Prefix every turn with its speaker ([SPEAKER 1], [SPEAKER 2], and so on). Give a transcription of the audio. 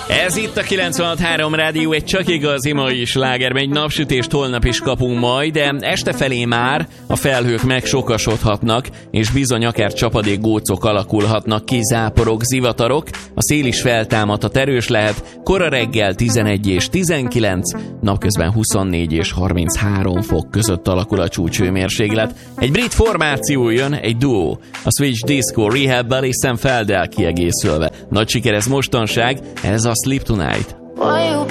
[SPEAKER 1] Ez itt a 96.3 Rádió, egy csak igazi mai slágerben. Egy napsütést holnap is kapunk majd, de este felé már a felhők megsokasodhatnak, és bizony akár csapadékgócok alakulhatnak ki, záporok, zivatarok. A szél is feltámadhat, erős lehet, kora reggel 11 és 19, napközben 24 és 33 fok között alakul a csúcshőmérséklet. Egy brit formáció jön, egy duó, a Switch Disco Rehabbal és Sam Felddel kiegészülve. Nagy siker ez mostanság, ez a Sleep Tonight.